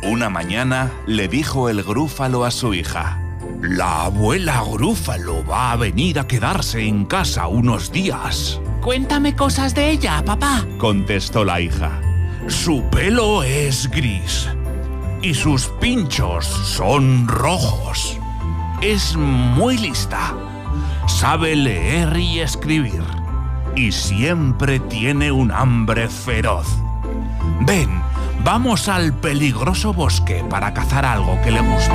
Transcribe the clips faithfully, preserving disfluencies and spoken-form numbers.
Una mañana le dijo el grúfalo a su hija: «La abuela Grúfalo va a venir a quedarse en casa unos días». «Cuéntame cosas de ella, papá», contestó la hija. «Su pelo es gris y sus pinchos son rojos. Es muy lista, sabe leer y escribir y siempre tiene un hambre feroz. Ven, vamos al peligroso bosque para cazar algo que le guste».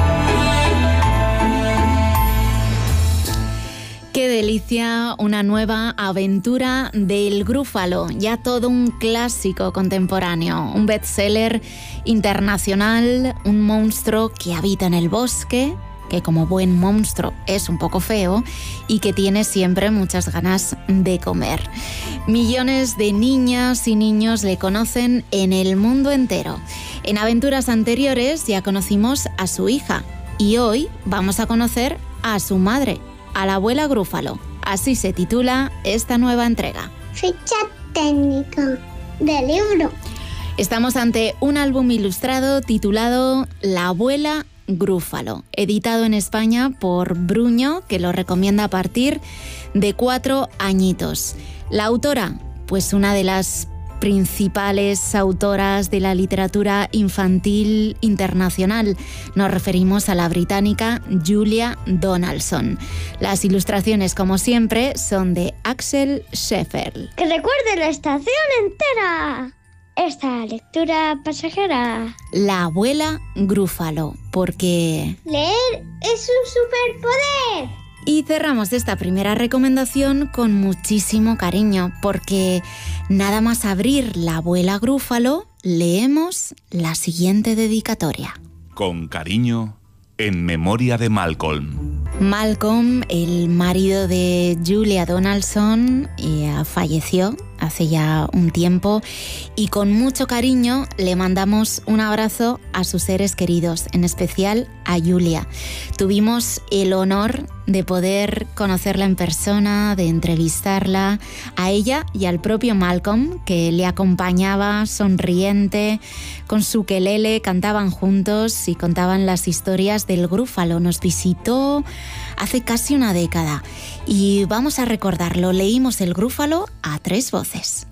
¡Qué delicia! Una nueva aventura del Grúfalo, ya todo un clásico contemporáneo, un bestseller internacional, un monstruo que habita en el bosque, que como buen monstruo es un poco feo y que tiene siempre muchas ganas de comer. Millones de niñas y niños le conocen en el mundo entero. En aventuras anteriores ya conocimos a su hija y hoy vamos a conocer a su madre, a la abuela Grúfalo. Así se titula esta nueva entrega. Ficha técnica del libro. Estamos ante un álbum ilustrado titulado La abuela Grúfalo, editado en España por Bruño, que lo recomienda a partir de cuatro añitos. La autora, pues una de las principales autoras de la literatura infantil internacional. Nos referimos a la británica Julia Donaldson. Las ilustraciones, como siempre, son de Axel Scheffel. ¡Que recuerde la estación entera! Esta lectura pasajera. La abuela Grúfalo, porque leer es un superpoder. Y cerramos esta primera recomendación con muchísimo cariño, porque nada más abrir La abuela Grúfalo, leemos la siguiente dedicatoria. Con cariño, en memoria de Malcolm. Malcolm, el marido de Julia Donaldson, eh, falleció hace ya un tiempo y con mucho cariño le mandamos un abrazo a sus seres queridos, en especial a Julia. Tuvimos el honor de poder conocerla en persona, de entrevistarla, a ella y al propio Malcolm, que le acompañaba sonriente, con su ukelele, cantaban juntos y contaban las historias del Grúfalo. Nos visitó hace casi una década y vamos a recordarlo. Leímos el Grúfalo a tres voces.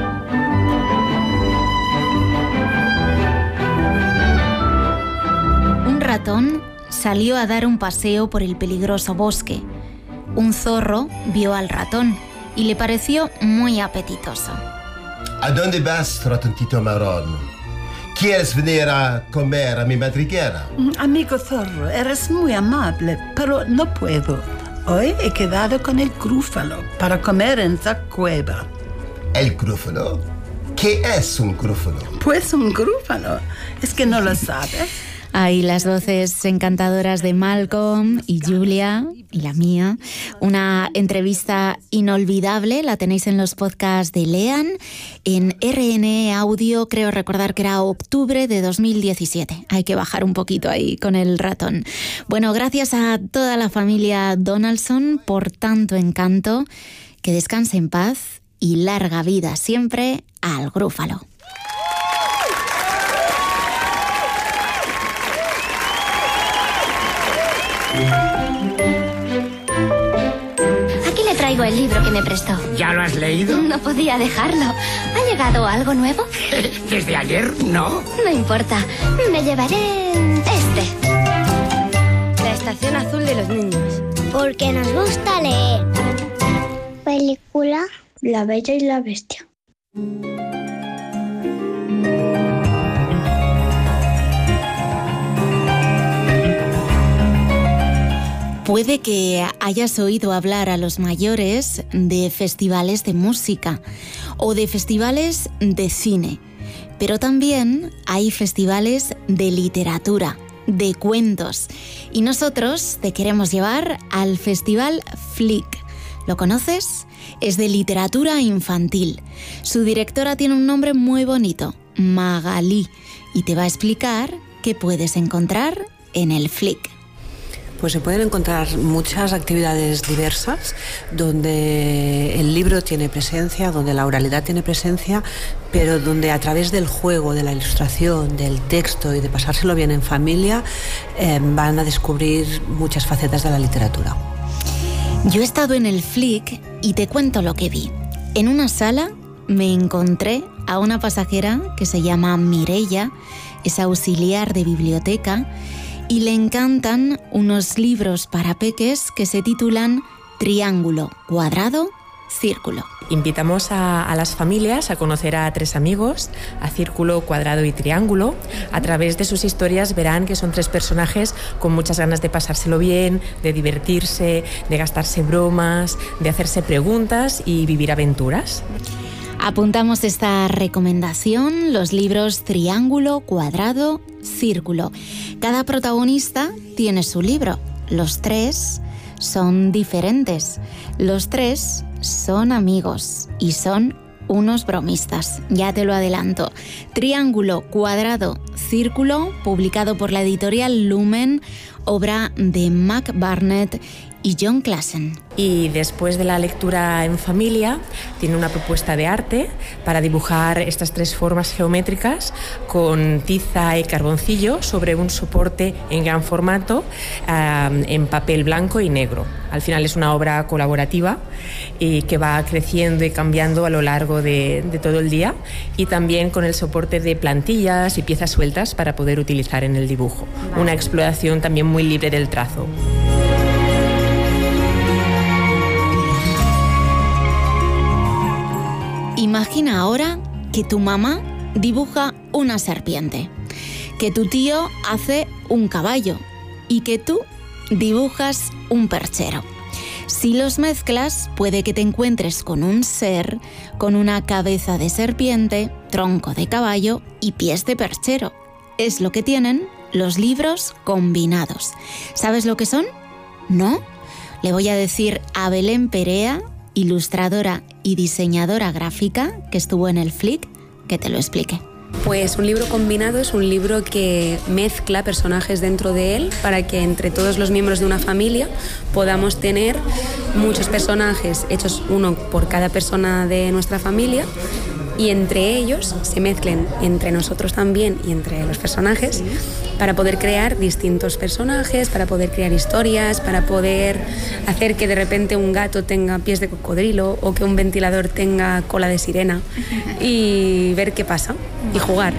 Un ratón salió a dar un paseo por el peligroso bosque. Un zorro vio al ratón y le pareció muy apetitoso. ¿A dónde vas, ratoncito marrón? ¿Quieres venir a comer a mi madriguera? Amigo zorro, eres muy amable, pero no puedo. Hoy he quedado con el Grúfalo para comer en la cueva. ¿El Grúfalo? ¿Qué es un Grúfalo? Pues un Grúfalo. ¿Es que no lo sabes? Ahí las voces encantadoras de Malcolm y Julia y la mía. Una entrevista inolvidable, la tenéis en los podcasts de Lean, en R N E Audio, creo recordar que era octubre de dos mil diecisiete. Hay que bajar un poquito ahí con el ratón. Bueno, gracias a toda la familia Donaldson por tanto encanto. Que descanse en paz y larga vida siempre al Grúfalo. Aquí le traigo el libro que me prestó. ¿Ya lo has leído? No podía dejarlo. ¿Ha llegado algo nuevo? ¿Desde ayer? No. No importa. Me llevaré este. La estación azul de los niños. Porque nos gusta leer. Película La Bella y la Bestia. Puede que hayas oído hablar a los mayores de festivales de música o de festivales de cine, pero también hay festivales de literatura, de cuentos, y nosotros te queremos llevar al Festival Flick. ¿Lo conoces? Es de literatura infantil. Su directora tiene un nombre muy bonito, Magalí, y te va a explicar qué puedes encontrar en el Flick. Pues se pueden encontrar muchas actividades diversas donde el libro tiene presencia, donde la oralidad tiene presencia, pero donde a través del juego, de la ilustración, del texto y de pasárselo bien en familia eh, van a descubrir muchas facetas de la literatura. Yo he estado en el Flick y te cuento lo que vi. En una sala me encontré a una pasajera que se llama Mireia, es auxiliar de biblioteca y le encantan unos libros para peques que se titulan Triángulo, Cuadrado, Círculo. Invitamos a, a las familias a conocer a tres amigos, a Círculo, Cuadrado y Triángulo. A través de sus historias verán que son tres personajes con muchas ganas de pasárselo bien, de divertirse, de gastarse bromas, de hacerse preguntas y vivir aventuras. Apuntamos esta recomendación, los libros Triángulo, Cuadrado, Círculo. Cada protagonista tiene su libro. Los tres son diferentes. Los tres son amigos y son unos bromistas. Ya te lo adelanto. Triángulo, Cuadrado, Círculo, publicado por la editorial Lumen, obra de Mac Barnett y John Klassen. Y después de la lectura en familia, tiene una propuesta de arte para dibujar estas tres formas geométricas con tiza y carboncillo sobre un soporte en gran formato eh, en papel blanco y negro. Al final es una obra colaborativa y que va creciendo y cambiando a lo largo de, de todo el día, y también con el soporte de plantillas y piezas sueltas para poder utilizar en el dibujo. Una exploración también muy libre del trazo. Imagina ahora que tu mamá dibuja una serpiente, que tu tío hace un caballo y que tú dibujas un perchero. Si los mezclas, puede que te encuentres con un ser con una cabeza de serpiente, tronco de caballo y pies de perchero. Es lo que tienen los libros combinados. ¿Sabes lo que son? ¿No? Le voy a decir a Belén Perea, ilustradora y diseñadora gráfica que estuvo en el Flick, que te lo explique. Pues un libro combinado es un libro que mezcla personajes dentro de él para que entre todos los miembros de una familia podamos tener muchos personajes hechos uno por cada persona de nuestra familia, y entre ellos se mezclen entre nosotros también y entre los personajes para poder crear distintos personajes, para poder crear historias, para poder hacer que de repente un gato tenga pies de cocodrilo o que un ventilador tenga cola de sirena, y ver qué pasa y jugar.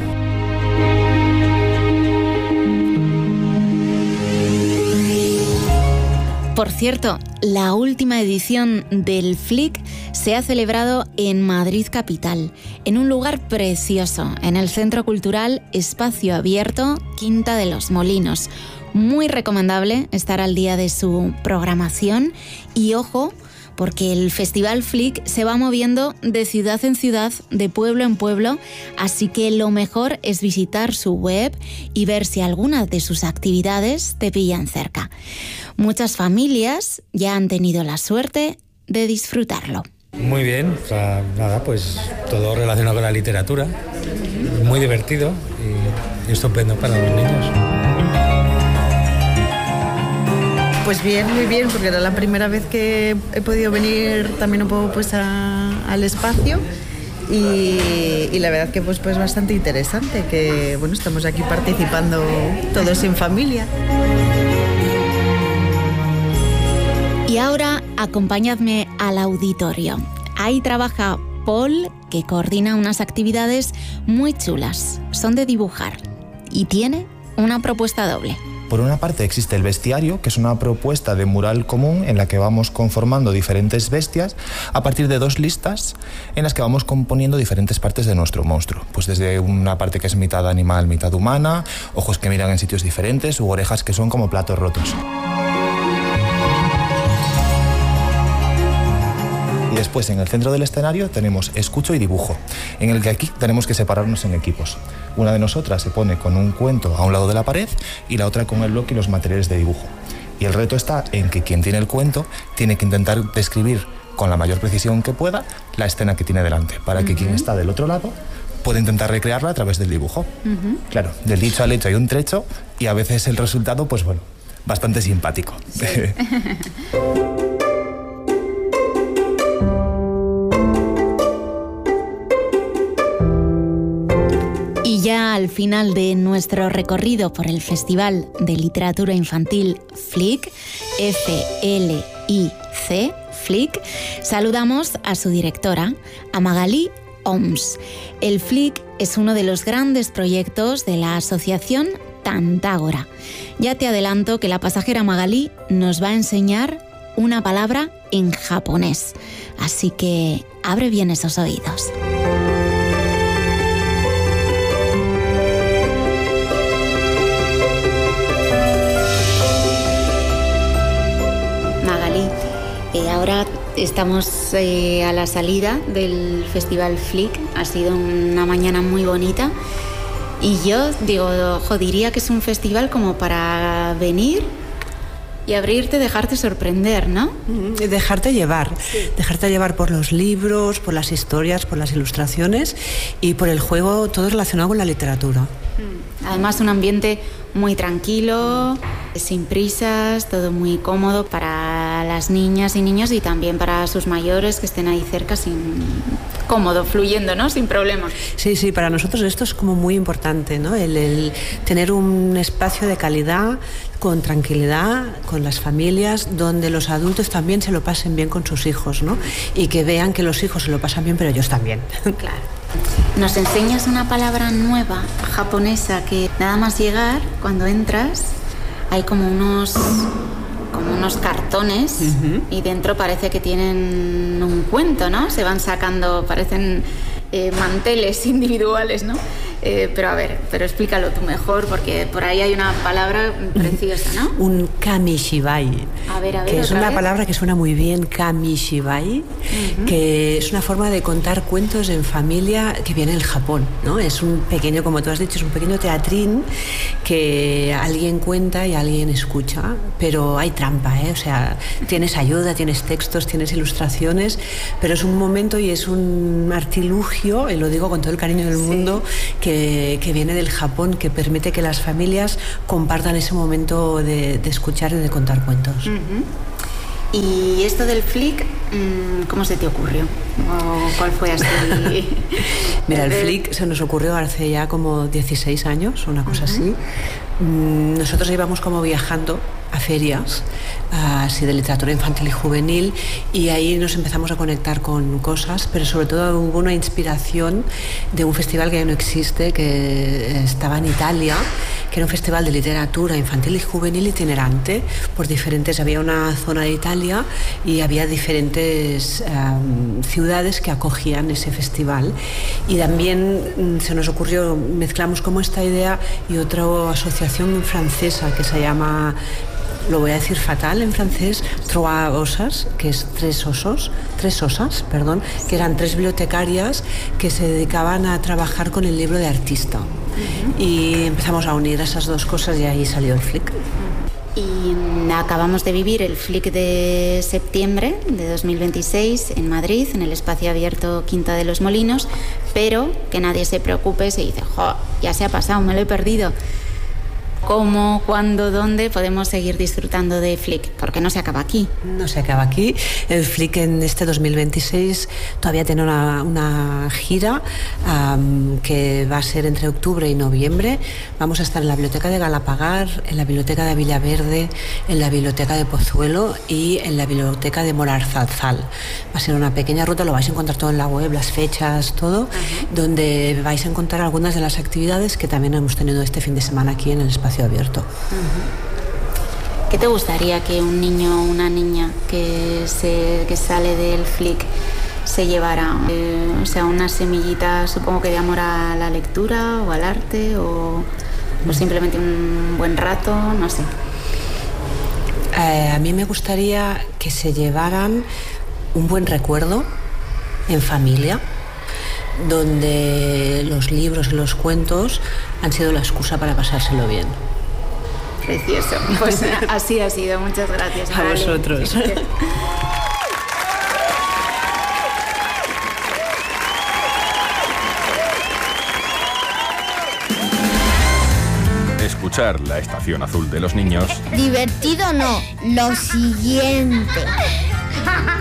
Por cierto, la última edición del Flick se ha celebrado en Madrid capital, en un lugar precioso, en el Centro Cultural Espacio Abierto, Quinta de los Molinos. Muy recomendable estar al día de su programación y ojo, porque el Festival Flick se va moviendo de ciudad en ciudad, de pueblo en pueblo, así que lo mejor es visitar su web y ver si algunas de sus actividades te pillan cerca. Muchas familias ya han tenido la suerte de disfrutarlo. Muy bien, o sea, nada, pues todo relacionado con la literatura, muy divertido y estupendo para los niños. Pues bien, muy bien, porque era la primera vez que he podido venir también un poco pues a, al espacio y, y la verdad que pues, pues bastante interesante, que bueno, estamos aquí participando todos en familia. Y ahora acompañadme al auditorio. Ahí trabaja Paul, que coordina unas actividades muy chulas. Son de dibujar y tiene una propuesta doble. Por una parte existe el bestiario, que es una propuesta de mural común en la que vamos conformando diferentes bestias a partir de dos listas en las que vamos componiendo diferentes partes de nuestro monstruo. Pues desde una parte que es mitad animal, mitad humana, ojos que miran en sitios diferentes u orejas que son como platos rotos. Y después, en el centro del escenario, tenemos escucho y dibujo, en el que aquí tenemos que separarnos en equipos. Una de nosotras se pone con un cuento a un lado de la pared y la otra con el bloque y los materiales de dibujo. Y el reto está en que quien tiene el cuento tiene que intentar describir con la mayor precisión que pueda la escena que tiene delante, para que uh-huh. quien está del otro lado pueda intentar recrearla a través del dibujo. Uh-huh. Claro, del dicho al hecho hay un trecho y a veces el resultado, pues bueno, bastante simpático. Sí. Y ya al final de nuestro recorrido por el Festival de Literatura Infantil Flic, F L I C, Flic, saludamos a su directora, a Magalí Oms. El Flic es uno de los grandes proyectos de la asociación Tantágora. Ya te adelanto que la pasajera Magalí nos va a enseñar una palabra en japonés, así que abre bien esos oídos. Magalí, eh, ahora estamos eh, a la salida del Festival Flic. Ha sido una mañana muy bonita y yo digo, ojo, diría que es un festival como para venir y abrirte, dejarte sorprender, ¿no? Dejarte llevar, sí. Dejarte llevar por los libros, por las historias, por las ilustraciones y por el juego, todo relacionado con la literatura. Además, un ambiente muy tranquilo, sin prisas, todo muy cómodo para las niñas y niños y también para sus mayores que estén ahí cerca, sin cómodo, fluyendo, ¿no? Sin problemas. Sí, sí, para nosotros esto es como muy importante, ¿no? El, el tener un espacio de calidad, con tranquilidad, con las familias, donde los adultos también se lo pasen bien con sus hijos, ¿no? Y que vean que los hijos se lo pasan bien, pero ellos también. Claro. Nos enseñas una palabra nueva, japonesa, que nada más llegar, cuando entras, hay como unos, como unos cartones uh-huh. y dentro parece que tienen un cuento, ¿no? Se van sacando, parecen eh, manteles individuales, ¿no? Eh, pero a ver, pero explícalo tú mejor, porque por ahí hay una palabra preciosa, ¿no? Un kamishibai. A ver, a ver, que es una vez. palabra que suena muy bien, kamishibai, uh-huh. que es una forma de contar cuentos en familia que viene del Japón, ¿no? Es un pequeño, como tú has dicho, es un pequeño teatrín que alguien cuenta y alguien escucha, pero hay trampa, ¿eh? O sea, tienes ayuda, tienes textos, tienes ilustraciones, pero es un momento y es un artilugio, y lo digo con todo el cariño del sí. mundo, que Que, que viene del Japón, que permite que las familias compartan ese momento de, de escuchar y de contar cuentos. Uh-huh. Y esto del Flic, ¿cómo se te ocurrió? ¿O cuál fue así? Mira, el Flic se nos ocurrió hace ya como dieciséis años, una cosa uh-huh. así. Nosotros íbamos como viajando a ferias así de literatura infantil y juvenil y ahí nos empezamos a conectar con cosas, pero sobre todo hubo una inspiración de un festival que ya no existe, que estaba en Italia, que era un festival de literatura infantil y juvenil itinerante por diferentes, había una zona de Italia y había diferentes um, ciudades que acogían ese festival y también um, se nos ocurrió, mezclamos como esta idea y otra asociación francesa que se llama, lo voy a decir fatal en francés, Trois Osas, que es tres osos, tres osas, perdón, que eran tres bibliotecarias que se dedicaban a trabajar con el libro de artista. Uh-huh. Y empezamos a unir esas dos cosas y ahí salió el Flic. Y acabamos de vivir el Flic de septiembre de dos mil veintiséis en Madrid, en el espacio abierto Quinta de los Molinos, pero que nadie se preocupe si dice, jo, ya se ha pasado, me lo he perdido. ¿Cómo, cuándo, dónde podemos seguir disfrutando de Flic? Porque no se acaba aquí. No se acaba aquí. El Flic en este dos mil veintiséis todavía tiene una, una gira um, que va a ser entre octubre y noviembre. Vamos a estar en la Biblioteca de Galapagar, en la Biblioteca de Villaverde, en la Biblioteca de Pozuelo y en la Biblioteca de Moralzarzal. Va a ser una pequeña ruta, lo vais a encontrar todo en la web, las fechas, todo, uh-huh. donde vais a encontrar algunas de las actividades que también hemos tenido este fin de semana aquí en el espacio abierto. Uh-huh. ¿Qué te gustaría que un niño o una niña que, se, que sale del Flic se llevara? Eh, o sea, una semillita, supongo que de amor a la lectura o al arte o, uh-huh. o simplemente un buen rato, no sé. Eh, a mí me gustaría que se llevaran un buen recuerdo en familia, donde los libros y los cuentos han sido la excusa para pasárselo bien. Precioso. Pues así ha sido. Muchas gracias. A vale. vosotros. escuchar la Estación Azul de los Niños. Divertido no, lo siguiente.